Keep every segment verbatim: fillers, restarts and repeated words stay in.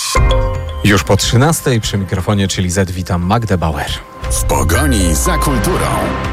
Już po trzynastej przy mikrofonie, czyli Z, witam Magdę Bauer. W pogoni za kulturą.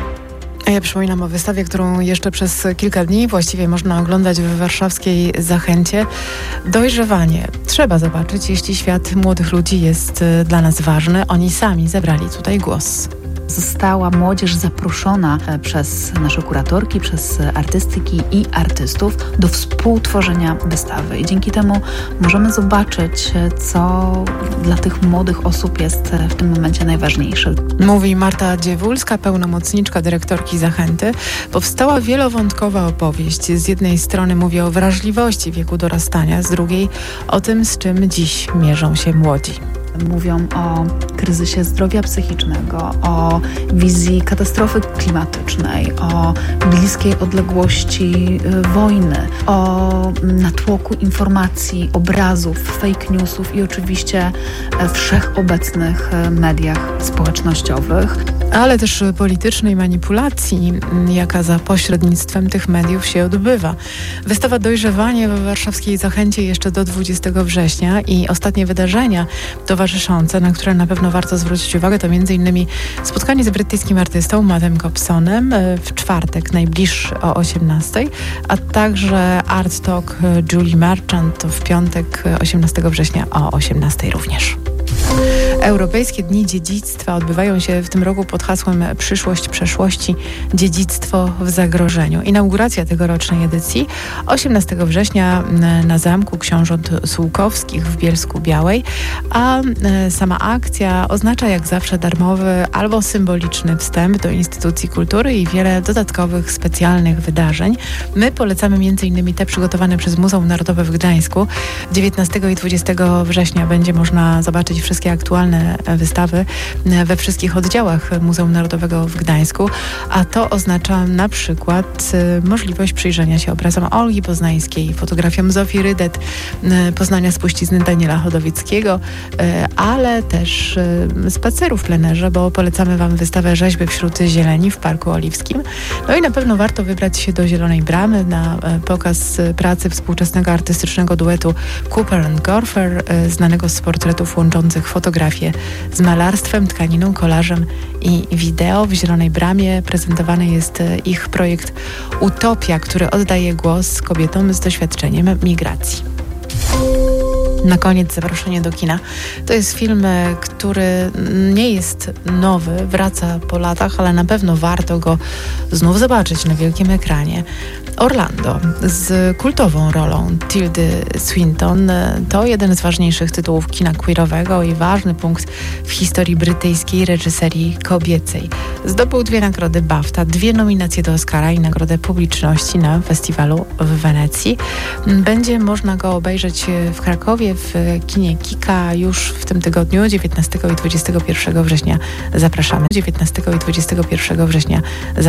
A ja przypominam o wystawie, którą jeszcze przez kilka dni właściwie można oglądać w warszawskiej Zachęcie. Dojrzewanie. Trzeba zobaczyć, jeśli świat młodych ludzi jest dla nas ważny. Oni sami zebrali tutaj głos. Została młodzież zaproszona przez nasze kuratorki, przez artystyki i artystów do współtworzenia wystawy. I dzięki temu możemy zobaczyć, co dla tych młodych osób jest w tym momencie najważniejsze. Mówi Marta Dziewulska, pełnomocniczka dyrektorki Zachęty. Powstała wielowątkowa opowieść. Z jednej strony mówi o wrażliwości wieku dorastania, z drugiej o tym, z czym dziś mierzą się młodzi. Mówią o kryzysie zdrowia psychicznego, o wizji katastrofy klimatycznej, o bliskiej odległości wojny, o natłoku informacji, obrazów, fake newsów i oczywiście wszechobecnych mediach społecznościowych. Ale też politycznej manipulacji, jaka za pośrednictwem tych mediów się odbywa. Wystawa Dojrzewanie we warszawskiej Zachęcie jeszcze do dwudziestego września i ostatnie wydarzenia towarzyszące, na które na pewno warto zwrócić uwagę, to między innymi spotkanie z brytyjskim artystą Mattem Gobsonem w czwartek najbliższy o osiemnastej, a także Art Talk Julie Marchant w piątek osiemnastego września o osiemnastej również. Europejskie Dni Dziedzictwa odbywają się w tym roku pod hasłem Przyszłość przeszłości, dziedzictwo w zagrożeniu. Inauguracja tegorocznej edycji osiemnastego września na Zamku Książąt Sułkowskich w Bielsku-Białej, a sama akcja oznacza jak zawsze darmowy albo symboliczny wstęp do instytucji kultury i wiele dodatkowych, specjalnych wydarzeń. My polecamy m.in. te przygotowane przez Muzeum Narodowe w Gdańsku. dziewiętnastego i dwudziestego września będzie można zobaczyć wszystkie aktualne wystawy we wszystkich oddziałach Muzeum Narodowego w Gdańsku, a to oznacza na przykład możliwość przyjrzenia się obrazom Olgi Poznańskiej, fotografiom Zofii Rydet, poznania spuścizny Daniela Chodowieckiego, ale też spaceru w plenerze, bo polecamy Wam wystawę Rzeźby wśród zieleni w Parku Oliwskim. No i na pewno warto wybrać się do Zielonej Bramy na pokaz pracy współczesnego artystycznego duetu Cooper and Gorfer, znanego z portretów łączących fotografię z malarstwem, tkaniną, kolażem i wideo. W Zielonej Bramie prezentowany jest ich projekt Utopia, który oddaje głos kobietom z doświadczeniem migracji. Na koniec zaproszenie do kina. To jest film, który nie jest nowy, wraca po latach, ale na pewno warto go znów zobaczyć na wielkim ekranie. Orlando z kultową rolą Tildy Swinton to jeden z ważniejszych tytułów kina queerowego i ważny punkt w historii brytyjskiej reżyserii kobiecej. Zdobył dwie nagrody BAFTA, dwie nominacje do Oscara i nagrodę publiczności na festiwalu w Wenecji. Będzie można go obejrzeć w Krakowie w kinie Kika już w tym tygodniu, dziewiętnastego i dwudziestego pierwszego września. Zapraszamy. dziewiętnastego i dwudziestego pierwszego września